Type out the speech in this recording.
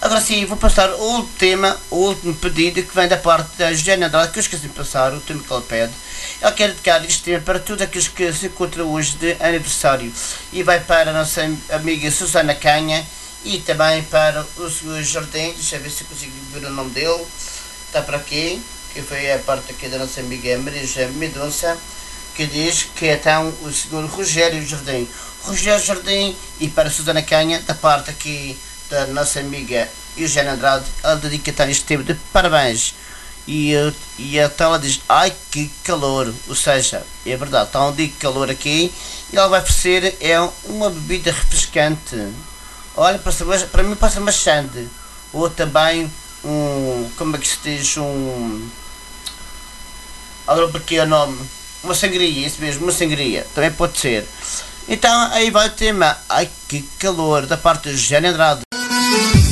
Agora sim, vou passar o último tema, o último pedido que vem da parte da Josiane Andrade, que eu esqueci de passar, o tema que ela pede. Ela quer dedicar este tema para todos aqueles que se encontram hoje de aniversário. E vai para a nossa amiga Susana Canha e também para o Sr. Jardim, deixa eu ver se eu consigo ver o nome dele. Está para aqui, que foi a parte aqui da nossa amiga Maria José Mendonça, que diz que é então o Sr. Rogério Jardim. Rogério Jardim e para a Susana Canha, da parte aqui da nossa amiga Eugênia Andrade, ela dedica este tempo de parabéns. E então ela diz, ai que calor, ou seja, é verdade, está um dia de calor aqui e ela vai oferecer uma bebida refrescante. Olha, para mim passa uma xande, ou também como é que se diz, agora porque é o nome, uma sangria, isso mesmo, uma sangria, também pode ser. Então aí vai o tema, ai que calor, da parte de Eugênia Andrade.